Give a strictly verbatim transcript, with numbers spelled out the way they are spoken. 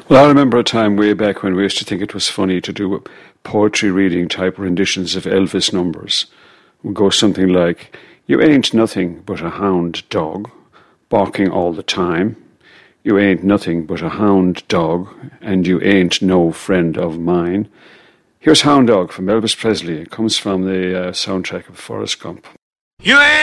Well, I remember a time way back when we used to think it was funny to do poetry reading type renditions of Elvis numbers. It would go something like, "You ain't nothing but a hound dog, barking all the time. You ain't nothing but a hound dog, and you ain't no friend of mine." Here's Hound Dog from Elvis Presley. It comes from the uh, soundtrack of Forrest Gump. You ain't